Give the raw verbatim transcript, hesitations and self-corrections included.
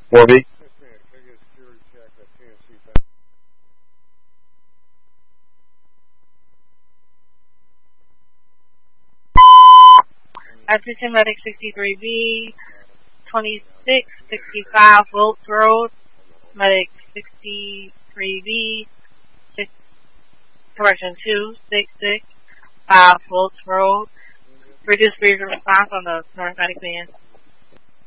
four B. Attention Medic sixty-three B, twenty-six sixty-five Volts Road, Medic sixty-three B, six, correction, two six six five Volts Road. Reduce vehicle response on the North Medic van.